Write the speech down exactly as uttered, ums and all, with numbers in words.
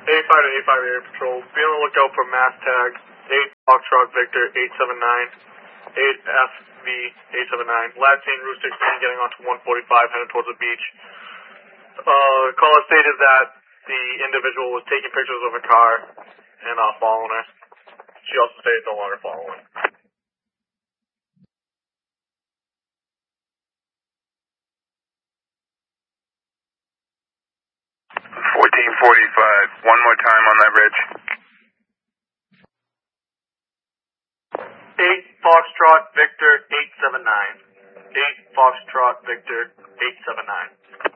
eighty-five to eighty-five Air Patrol, be on the lookout for mass tags, eight Foxtrot Victor eight seven nine, eight F V eight seven nine, last seen Route sixteen getting onto one forty-five headed towards the beach. Uh, caller stated that the individual was taking pictures of a car and uh, following her. She also stated no longer following. fourteen forty-five, one more time on that, Rich. eight Foxtrot Victor eight seven nine. eight Foxtrot Victor eight seven nine.